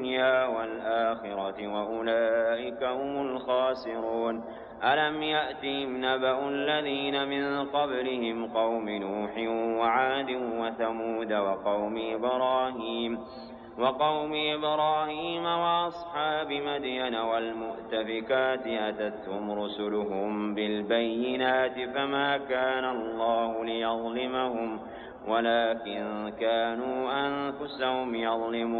الدنيا والآخرة وأولئك هم الخاسرون. ألم يأتهم نبأ الذين من قبلهم قوم نوح وعاد وثمود وقوم إبراهيم وأصحاب مدين والمؤتفكات أتتهم رسلهم بالبينات فما كان الله ليظلمهم ولكن كانوا أنفسهم يظلمون.